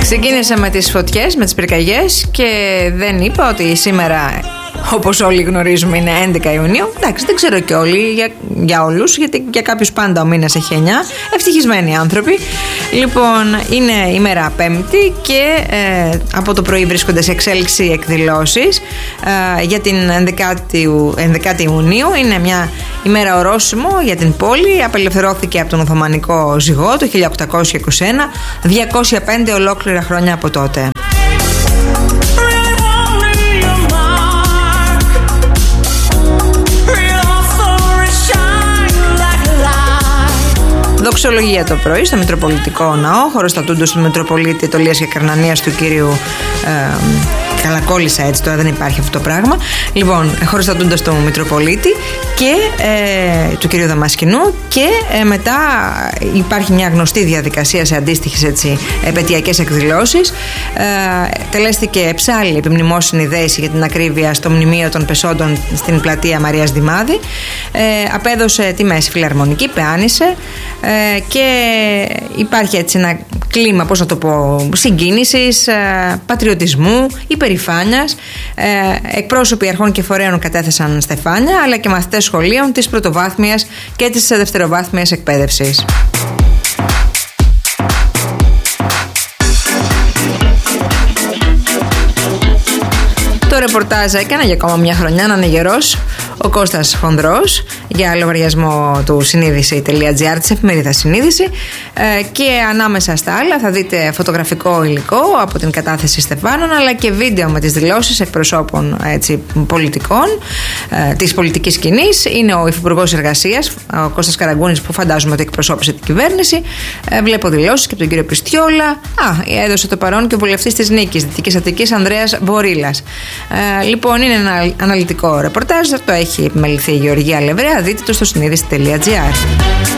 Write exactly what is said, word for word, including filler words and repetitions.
Ξεκίνησα με τις φωτιές, με τις πυρκαγιές και δεν είπα ότι σήμερα, όπως όλοι γνωρίζουμε, είναι έντεκα Ιουνίου. Εντάξει, δεν ξέρω και όλοι, για, για όλους, γιατί για κάποιους πάντα ο μήνας έχει εννιά. Ευτυχισμένοι άνθρωποι. Λοιπόν, είναι ημέρα Πέμπτη και ε, από το πρωί βρίσκονται σε εξέλιξη εκδηλώσεις ε, για την ενδεκάτη Ιουνίου. Είναι μια ημέρα ορόσημο για την πόλη. Απελευθερώθηκε από τον Οθωμανικό ζυγό το χίλια οκτακόσια είκοσι ένα, διακόσια πέντε ολόκληρα χρόνια από τότε. Δοξολογία το πρωί στο Μητροπολιτικό Ναό, χωροστατούντος του Μητροπολίτη Τολίας και Καρνανίας του κύριου ε, καλά κόλλησα έτσι, τώρα δεν υπάρχει αυτό το πράγμα. Λοιπόν, χωροστατούντας του Μητροπολίτη και ε, του κυρίου Δαμασκηνού και ε, μετά υπάρχει μια γνωστή διαδικασία σε αντίστοιχες έτσι επαιτειακές εκδηλώσεις. Ε, τελέστηκε ψάλλη επιμνημόσυνη δέηση για την ακρίβεια στο μνημείο των πεσόντων στην πλατεία Μαρίας Δημάδη. Ε, απέδωσε τη μέση φιλαρμονική, πεάνησε ε, και υπάρχει έτσι ένα κλίμα, πώς να το πω, συγκίνησης, ε, πατριωτισμού, υπερηφάνειας. Ε, εκπρόσωποι αρχών και φορέων κατέθεσαν στεφάνια, αλλά και μαθητές σχολείων της πρωτοβάθμιας και της δευτεροβάθμιας εκπαίδευσης. Το ρεπορτάζ έκανα για ακόμα μια χρονιά να είναι γερός ο Κώστας Χονδρός για λογαριασμό του συνείδηση.gr της εφημερίδας Συνείδηση ε, και ανάμεσα στα άλλα θα δείτε φωτογραφικό υλικό από την κατάθεση στεφάνων, αλλά και βίντεο με τις δηλώσεις εκπροσώπων έτσι, πολιτικών ε, της πολιτικής σκηνής. Είναι ο Υφυπουργός Εργασίας, ο Κώστας Καραγκούνης, που φαντάζομαι ότι εκπροσώπησε την κυβέρνηση. ε, Βλέπω δηλώσεις και από τον κύριο Πιστιόλα. Α, έδωσε το παρόν και ο βουλευτής της Νίκης, Δυτικής Αττικής, Ανδρέας Βορίλας. Ε, λοιπόν, είναι ένα αναλυτικό ρεπορτάζ, το έχει επιμεληθεί η Γεωργία Λευρέα. Δείτε το στο συνείδηση.gr.